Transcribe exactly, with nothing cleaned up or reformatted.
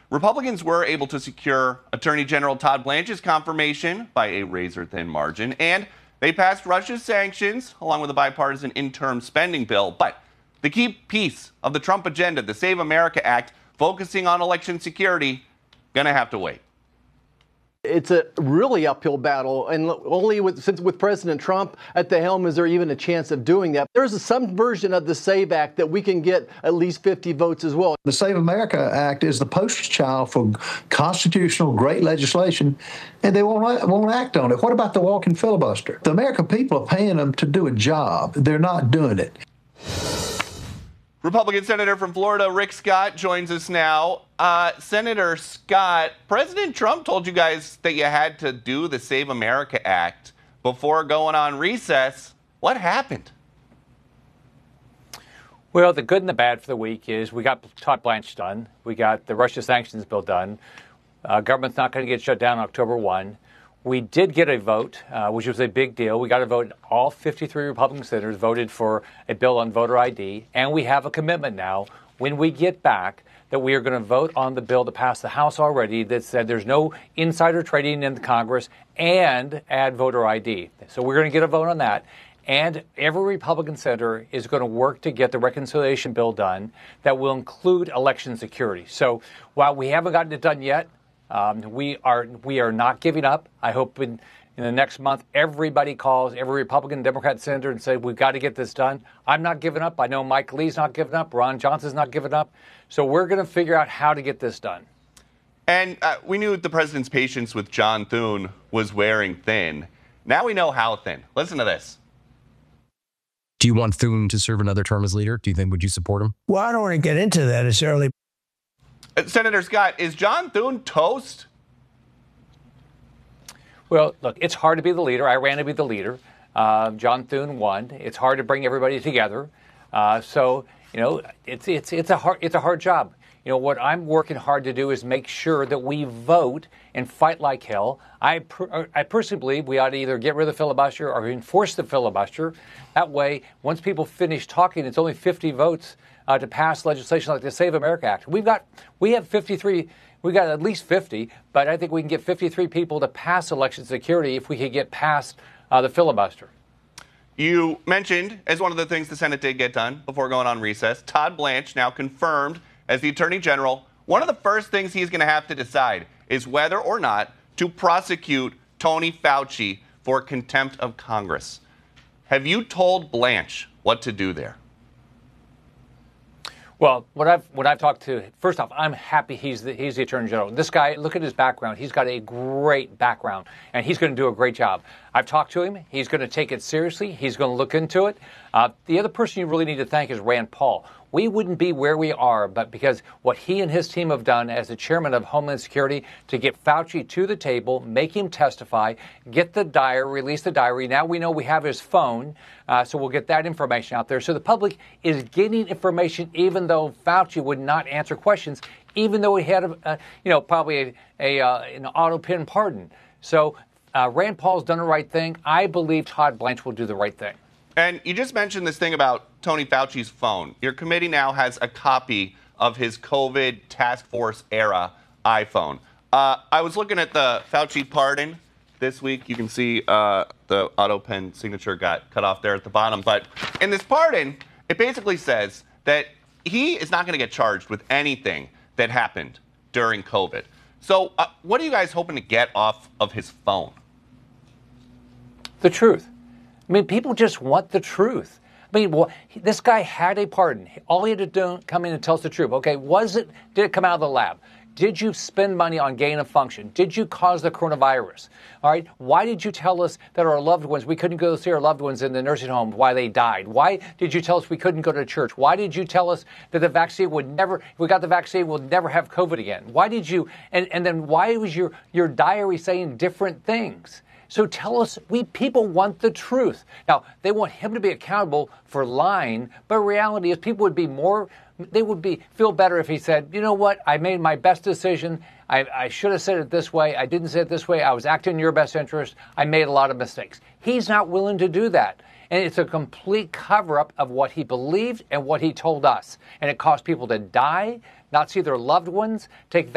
Republicans were able to secure Attorney General Todd Blanche's confirmation by a razor-thin margin, and they passed Russia's sanctions along with a bipartisan interim spending bill. But the key piece of the Trump agenda, the Save America Act, focusing on election security, gonna have to wait. It's a really uphill battle, and only with, since with President Trump at the helm is there even a chance of doing that. There's some version of the SAVE Act that we can get at least fifty votes as well. The Save America Act is the poster child for constitutional great legislation, and they won't, won't act on it. What about the walking filibuster? The American people are paying them to do a job. They're not doing it. Republican Senator from Florida, Rick Scott, joins us now. Uh, Senator Scott, President Trump told you guys that you had to do the Save America Act before going on recess. What happened? Well, the good and the bad for the week is we got Todd Blanche done. We got the Russia sanctions bill done. Uh, government's not going to get shut down October first. We did get a vote, uh, which was a big deal. We got a vote. All fifty-three Republican senators voted for a bill on voter I D. And we have a commitment now, when we get back, that we are going to vote on the bill to pass the House already that said there's no insider trading in the Congress and add voter I D. So we're going to get a vote on that. And every Republican senator is going to work to get the reconciliation bill done that will include election security. So while we haven't gotten it done yet, Um, we are we are not giving up. I hope in, in the next month everybody calls, every Republican, Democrat senator, and say we've got to get this done. I'm not giving up. I know Mike Lee's not giving up. Ron Johnson's not giving up. So we're going to figure out how to get this done. And uh, we knew the president's patience with John Thune was wearing thin. Now we know how thin. Listen to this. Do you want Thune to serve another term as leader? Do you think, would you support him? Well, I don't want to get into that. It's early. Senator Scott, is John Thune toast? Well, look, it's hard to be the leader. I ran to be the leader. Uh, John Thune won. It's hard to bring everybody together. Uh, so, you know, it's it's it's a hard it's a hard job. You know, what I'm working hard to do is make sure that we vote and fight like hell. I per, I personally believe we ought to either get rid of the filibuster or enforce the filibuster. That way, once people finish talking, it's only fifty votes uh, to pass legislation like the Save America Act. We've got we have fifty-three. We got at least fifty, but I think we can get fifty-three people to pass election security if we could get past uh, the filibuster. You mentioned, as one of the things the Senate did get done before going on recess, Todd Blanche now confirmed as the Attorney General. One of the first things he's going to have to decide is whether or not to prosecute Tony Fauci for contempt of Congress. Have you told Blanche what to do there? Well, what I've what I've talked to, first off, I'm happy he's the, he's the Attorney General. This guy, look at his background. He's got a great background, and he's going to do a great job. I've talked to him. He's going to take it seriously. He's going to look into it. Uh, the other person you really need to thank is Rand Paul. We wouldn't be where we are, but because what he and his team have done as the chairman of Homeland Security to get Fauci to the table, make him testify, get the diary, release the diary. Now we know we have his phone, uh, so we'll get that information out there. So the public is getting information, even though Fauci would not answer questions, even though he had, a, a you know, probably a, a uh, an auto pin pardon. So uh, Rand Paul's done the right thing. I believe Todd Blanche will do the right thing. And you just mentioned this thing about Tony Fauci's phone. Your committee now has a copy of his COVID task force era iPhone. Uh, I was looking at the Fauci pardon this week. You can see uh, the auto pen signature got cut off there at the bottom. But in this pardon, it basically says that he is not going to get charged with anything that happened during COVID. So uh, what are you guys hoping to get off of his phone? The truth. I mean, people just want the truth. I mean, well, he, this guy had a pardon. All he had to do, come in and tell us the truth. Okay, was it, did it come out of the lab? Did you spend money on gain of function? Did you cause the coronavirus? All right, why did you tell us that our loved ones, we couldn't go see our loved ones in the nursing home, why they died? Why did you tell us we couldn't go to church? Why did you tell us that the vaccine would never, if we got the vaccine, we'll never have COVID again? Why did you, and, and then why was your, your diary saying different things? So tell us, we people want the truth. Now, they want him to be accountable for lying, but reality is people would be more, they would be feel better if he said, you know what, I made my best decision. I, I should have said it this way. I didn't say it this way. I was acting in your best interest. I made a lot of mistakes. He's not willing to do that. And it's a complete cover-up of what he believed and what he told us. And it caused people to die, not see their loved ones, take